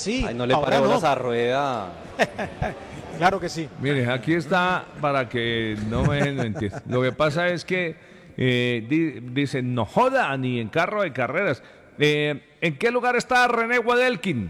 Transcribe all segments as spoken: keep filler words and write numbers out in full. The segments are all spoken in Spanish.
sí. Ay, no le ahora pare bolas no. a Rueda. Claro que sí. Mire, aquí está para que no me dejen mentir. Lo que pasa es que eh, di, dicen, no joda ni en carro de carreras. Eh, ¿En qué lugar está René Guadelkin?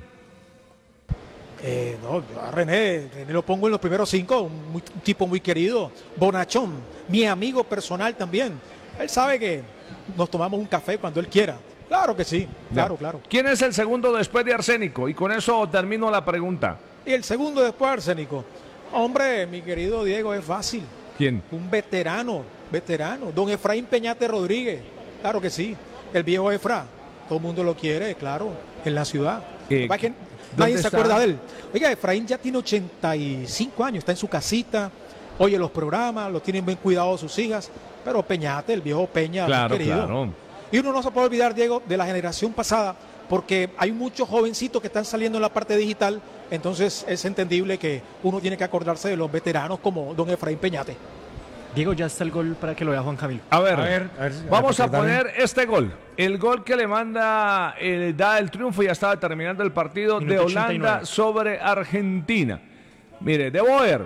Eh, no, yo a René, René lo pongo en los primeros cinco, un, muy- un tipo muy querido, bonachón, mi amigo personal también. Él sabe que nos tomamos un café cuando él quiera. Claro que sí, claro, claro. ¿Quién es el segundo después de Arsénico? Y con eso termino la pregunta. Y el segundo después, Arsénico. Hombre, mi querido Diego, es fácil. ¿Quién? Un veterano, veterano. Don Efraín Peñate Rodríguez. Claro que sí. El viejo Efra. Todo el mundo lo quiere, claro, en la ciudad. Eh, Va que ¿dónde nadie se está? acuerda de él. Oiga, Efraín ya tiene ochenta y cinco años, está en su casita, oye los programas, lo tienen bien cuidado sus hijas. Pero Peñate, el viejo Peña, Claro, muy querido. claro. Y uno no se puede olvidar, Diego, de la generación pasada, porque hay muchos jovencitos que están saliendo en la parte digital, entonces es entendible que uno tiene que acordarse de los veteranos como don Efraín Peñate. Diego, ya está el gol para que lo vea Juan Camilo. A ver, A ver, a ver, vamos a recordame. poner este gol. El gol que le manda, eh, da el triunfo, ya estaba terminando el partido de Minuto Holanda ochenta y nueve. sobre Argentina. Mire, De Boer,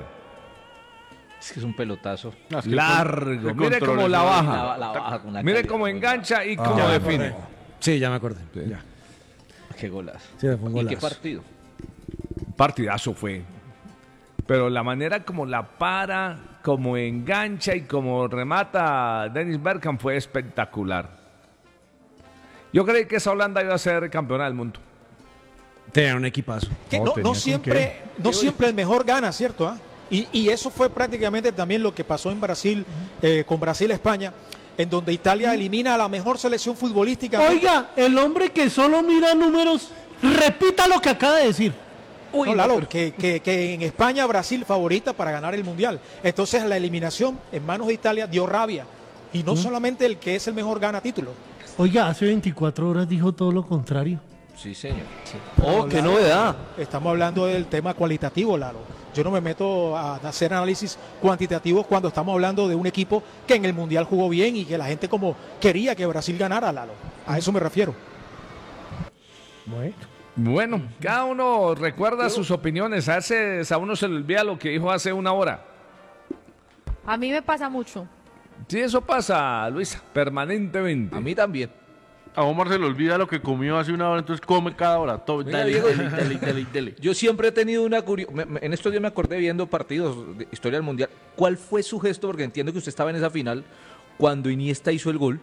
Es que es un pelotazo. No, es que largo. el Mire control cómo es la una- baja. La, la baja con una Mire calidad, cómo gol. engancha y Ah, cómo ya me define. acordé. Sí, ya me acordé. Ya. Qué golazo. Sí, fue un ¿Y qué golazo. partido? Partidazo fue. Pero la manera como la para, como engancha y como remata Dennis Bergkamp fue espectacular. Yo creí que esa Holanda iba a ser campeona del mundo. Tenía un equipazo. Que No, no, tenía no con siempre, no siempre el mejor gana, ¿cierto? ah? Y, y eso fue prácticamente también lo que pasó en Brasil, eh, con Brasil-España, en donde Italia elimina a la mejor selección futbolística. Oiga, el hombre que solo mira números, repita lo que acaba de decir. No, Lalo, que, que- que en España Brasil favorita para ganar el Mundial. Entonces la eliminación en manos de Italia dio rabia. Y no solamente el que es el mejor gana título. Oiga, hace veinticuatro horas dijo todo lo contrario. Sí, señor. Oh, qué Lalo, novedad. Estamos hablando del tema cualitativo, Lalo. Yo no me meto a hacer análisis cuantitativos cuando estamos hablando de un equipo que en el Mundial jugó bien y que la gente como quería que Brasil ganara, Lalo. A eso me refiero. Bueno. Bueno, cada uno recuerda sus opiniones. A veces a uno se le olvida lo que dijo hace una hora. A mí me pasa mucho. Sí, eso pasa, Luisa, permanentemente. A mí también. A Omar se le olvida lo que comió hace una hora, entonces come cada hora. Todo, Venga, dale, Diego. dale, dale, dale, dale. Yo siempre he tenido una curiosidad. En estos días me acordé viendo partidos de historia del Mundial. ¿Cuál fue su gesto? Porque entiendo que usted estaba en esa final cuando Iniesta hizo el gol.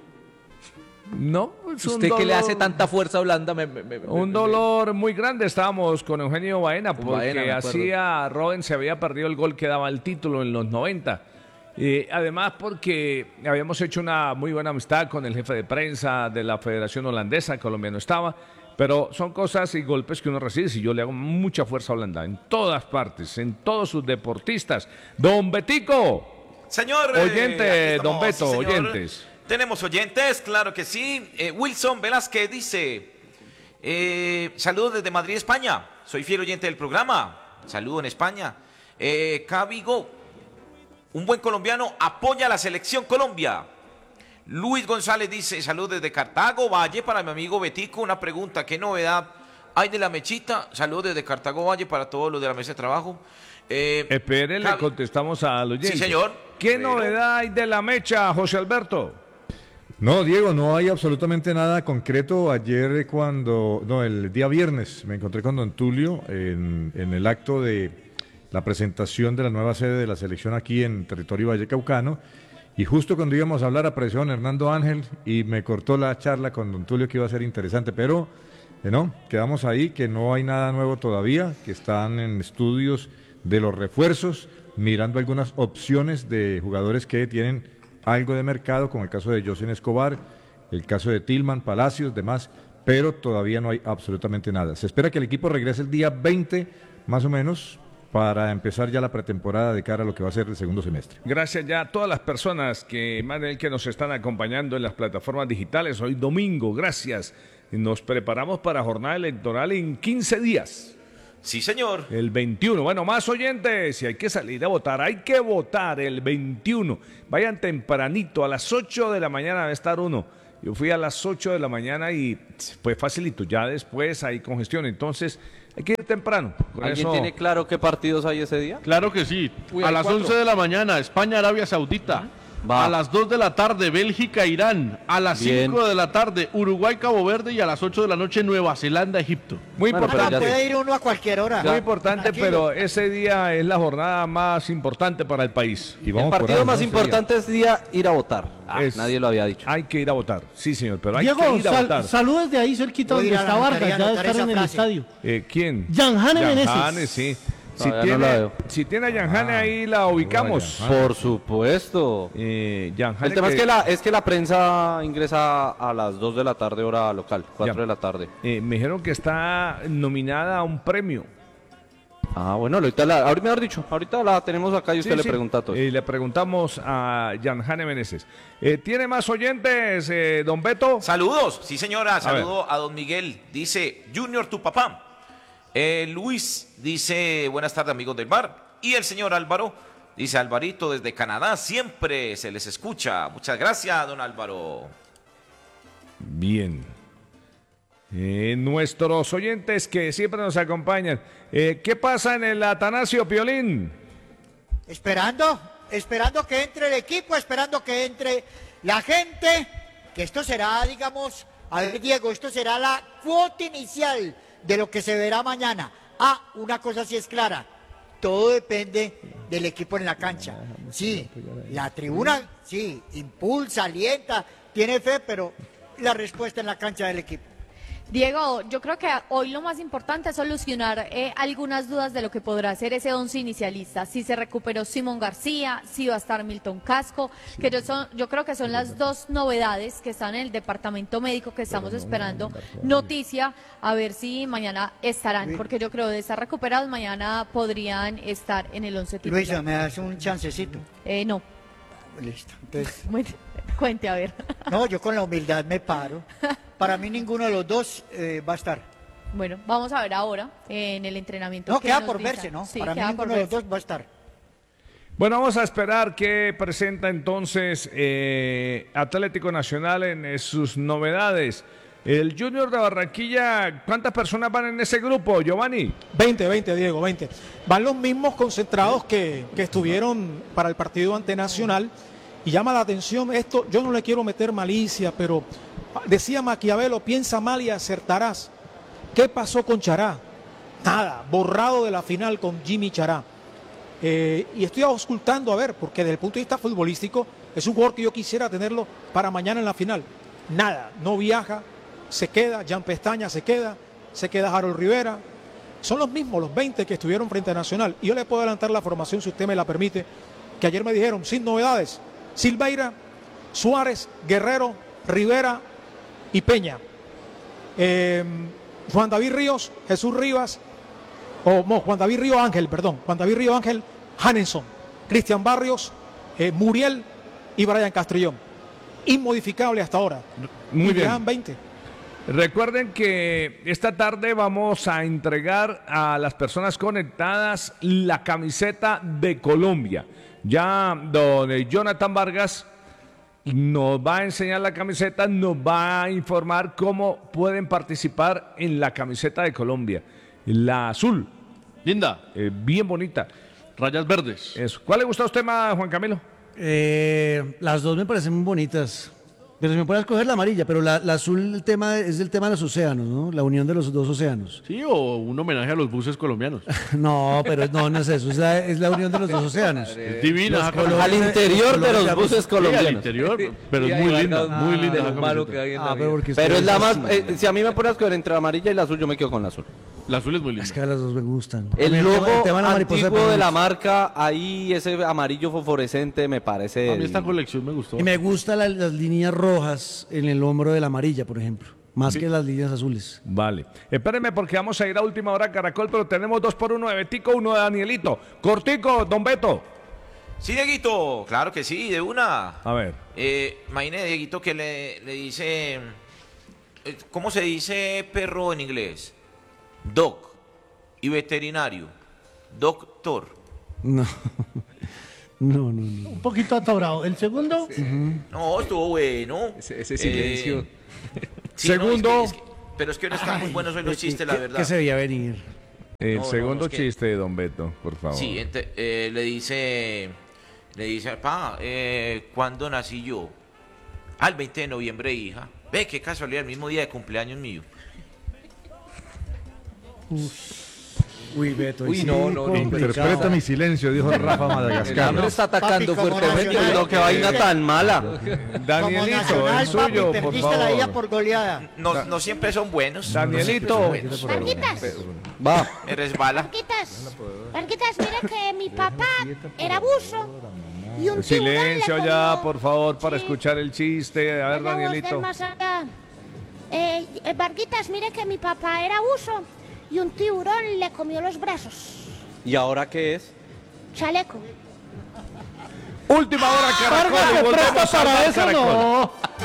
No, es un Usted que le dolor- hace tanta fuerza a Holanda. Me, me- me- Un me- dolor muy grande. Estábamos con Eugenio Baena Con porque Baena, me acuerdo. hacía Robben se había perdido el gol que daba el título en los noventa. Eh, además porque habíamos hecho una muy buena amistad con el jefe de prensa de la Federación Holandesa, colombiano estaba, pero son cosas y golpes que uno recibe. Si yo le hago mucha fuerza a Holanda en todas partes, en todos sus deportistas. Don Betico, Señor. eh, oyente, aquí estamos, don Beto, sí, señor. oyentes. Tenemos oyentes, claro que sí. Eh, Wilson Velázquez dice, eh, saludos desde Madrid, España. Soy fiel oyente del programa. Saludo en España. Eh, Cabigo, un buen colombiano, apoya a la selección Colombia. Luis González dice, saludos desde Cartago, Valle, para mi amigo Betico. Una pregunta, ¿qué novedad hay de la mechita? Saludos desde Cartago, Valle, para todos los de la mesa de trabajo. Eh, Espere, le Cabi- contestamos al oyente. Sí, señor. ¿Qué Pero- novedad hay de la mecha, José Alberto? No, Diego, no hay absolutamente nada concreto. Ayer eh, cuando, no, el día viernes me encontré con don Tulio en, en el acto de la presentación de la nueva sede de la selección aquí en territorio vallecaucano, y justo cuando íbamos a hablar apareció don Hernando Ángel y me cortó la charla con don Tulio, que iba a ser interesante, pero eh, no, quedamos ahí, que no hay nada nuevo todavía, que están en estudios de los refuerzos, mirando algunas opciones de jugadores que tienen algo de mercado, como el caso de José Escobar, el caso de Tillman, Palacios, demás, pero todavía no hay absolutamente nada. Se espera que el equipo regrese el día veinte, más o menos, para empezar ya la pretemporada de cara a lo que va a ser el segundo semestre. Gracias ya a todas las personas que, Manuel, que nos están acompañando en las plataformas digitales. Hoy domingo, gracias. Nos preparamos para jornada electoral en quince días. Sí, señor. El veintiuno. Bueno, más oyentes, si hay que salir a votar, hay que votar el veintiuno. Vayan tempranito, a las ocho de la mañana va a estar uno. Yo fui a las ocho de la mañana y fue facilito, ya después hay congestión. Entonces, Hay que ir temprano. Con ¿Alguien eso- tiene claro qué partidos hay ese día? Claro que sí. Uy, a hay las cuatro. once de la mañana, España-Arabia Saudita. Va. A las dos de la tarde, Bélgica-Irán. A las Bien. cinco de la tarde, Uruguay-Cabo Verde. Y a las ocho de la noche, Nueva Zelanda-Egipto. Muy Bueno, pero importante. ya- Puede ir uno a cualquier hora. Muy importante, Tranquilo. pero ese día es la jornada más importante para el país. Y El vamos por partido ahí, más ¿no? importante es día ir a votar. Ah, Es- nadie lo había dicho. Hay que ir a votar. Sí, señor, pero hay Diego, que ir a sal- votar. saludos de ahí cerquita Voy a donde ir a la está Vargas, notaría a ya de anotar estar esa en el frase. estadio. Eh, ¿Quién? Jan Jane Meneses. Jane, sí. Si Todavía no la tiene, veo. si tiene a Jan Jane ahí la ubicamos. Ah, Por supuesto. Eh, Jan Jane El tema que- es que la es que la prensa ingresa a las dos de la tarde hora local, cuatro Ya. de la tarde. eh, me dijeron que está nominada a un premio. Ah, bueno, ahorita la, ahorita mejor dicho, ahorita la tenemos acá y usted Sí, le sí. pregunta todo. Y le preguntamos a Jan Jane Meneses. Eh, ¿Tiene más oyentes, eh, don Beto? Saludos, sí señora, A saludo a, don Miguel, dice Junior tu papá. Eh, Luis dice buenas tardes amigos del bar. Y el señor Álvaro dice Alvarito desde Canadá, siempre se les escucha. Muchas gracias, don Álvaro. Bien. Eh, nuestros oyentes que siempre nos acompañan. Eh, ¿Qué pasa en el Atanasio Piolín? Esperando, esperando que entre el equipo, esperando que entre la gente, que esto será, digamos, a ver Diego, esto será la cuota inicial de lo que se verá mañana. Ah, una cosa sí es clara, todo depende del equipo en la cancha. Sí, la tribuna, sí, impulsa, alienta, tiene fe, pero la respuesta en la cancha del equipo. Diego, yo creo que hoy lo más importante es solucionar eh, algunas dudas de lo que podrá ser ese once inicialista. Si se recuperó Simón García, si va a estar Milton Casco, que yo, son, yo creo que son las dos novedades que están en el departamento médico que estamos esperando noticia, a ver si mañana estarán, porque yo creo de estar recuperados mañana podrían estar en el once titular. Luisa, ¿me das un chancecito? Eh, no, Listo. Entonces, Muy- cuente a ver. no, yo con la humildad me paro. Para mí ninguno de los dos eh, va a estar. Bueno, vamos a ver ahora eh, en el entrenamiento. No, qué queda nos por dicen. verse, ¿no? Sí, Para mí queda por ninguno de los verse. dos va a estar. Bueno, vamos a esperar qué presenta entonces eh, Atlético Nacional en eh, sus novedades. El Junior de Barranquilla, ¿cuántas personas van en ese grupo, Giovanni? veinte, veinte, Diego, veinte. Van los mismos concentrados que, que estuvieron para el partido ante Nacional. Y llama la atención esto, yo no le quiero meter malicia, pero decía Maquiavelo, piensa mal y acertarás. ¿Qué pasó con Chará? Nada, borrado de la final con Jimmy Chará. Eh, y estoy auscultando a ver, porque desde el punto de vista futbolístico, es un jugador que yo quisiera tenerlo para mañana en la final. Nada, no viaja, se queda, Jan Pestaña se queda, se queda Harold Rivera. Son los mismos, los veinte que estuvieron frente a Nacional. Y yo le puedo adelantar la formación, si usted me la permite, que ayer me dijeron, sin novedades, Silveira, Suárez, Guerrero, Rivera y Peña. Eh, Juan David Ríos, Jesús Rivas, o no, Juan David Río Ángel, perdón, Juan David Río Ángel, Hanenson, Cristian Barrios, eh, Muriel y Brian Castrillón. Inmodificable hasta ahora. Muy Y bien. llevan veinte. Recuerden que esta tarde vamos a entregar a las personas conectadas la camiseta de Colombia. Ya don Jonathan Vargas nos va a enseñar la camiseta, nos va a informar cómo pueden participar en la camiseta de Colombia. La azul. Linda. Eh, bien bonita. Rayas verdes. Eso. ¿Cuál le gusta a usted más, Juan Camilo? Eh, las dos me parecen muy bonitas. Pero si me puede escoger la amarilla, pero la, la azul el tema es el tema de los océanos, ¿no? La unión de los dos océanos. Sí, o un homenaje a los buses colombianos. No, pero no, no es eso, es la, es la unión de los dos océanos. Es divina. Los esa colores Al camiseta. de- interior de los colores buses Sí, al colombianos. interior, pero Y es ahí muy va linda, cada- muy linda. de esa lo malo camiseta. que hay en la Ah, pero vida. porque Pero es ustedes la más, así. eh, si a mí me pones a escoger entre la amarilla y la azul, yo me quedo con la azul. La azul es muy Es linda. que a las dos me gustan. A mí El tema- logo tema de la mariposa antiguo de la me gusta. marca, ahí ese amarillo fosforescente me parece... A mí esta el- colección me gustó. Y me gustan la- las líneas rojas en el hombro de la amarilla, por ejemplo, más que las líneas azules. Vale. Espérenme porque vamos a ir a última hora Caracol, pero tenemos dos por uno de Betico, uno de Danielito. Cortico, don Beto. Sí, Dieguito, claro que sí, de una. A ver. Eh, imagine, Dieguito, que le, le dice... eh, ¿Cómo se dice perro en inglés? Dog. Y veterinario. Doctor. No, no, no. no. Un poquito atorado. El segundo, No, estuvo bueno. Ese, ese silencio. Sí, no, Segundo. es que- es que- pero es que no están muy buenos hoy los chistes, la ¿Qué- verdad. ¿Qué se veía venir? El No, no, segundo es que- chiste de Don Beto, por favor. Sí, ente- eh, le dice, le dice, pa, eh, ¿cuándo nací yo? Al veinte de noviembre, hija. Ve, qué casualidad, el mismo día de cumpleaños mío. Uy, Beto. Uy, sí, no, no, no, Interpreta mi silencio, dijo Rafa El Madagascar. hambre está atacando Papi, como fuertemente. nacional. Pero qué vaina tan mala. Como Danielito, nacional, el suyo, papi, por perdiste la vida favor. por goleada. No, no siempre son buenos. Danielito. Varguitas, Va. Me resbala. Varguitas, Varguitas, mira que mi papá era buzo y un tiburón Silencio le ya, comió- por favor, para Sí. escuchar el chiste. A ver, La voz del Danielito. más allá. Eh, eh, Varguitas, mire que mi papá era buzo y un tiburón le comió los brazos. ¿Y ahora qué es? Chaleco. Última hora, Caracol. Vargas, y ¿te volvemos presta a para Mar eso? Caracol. No.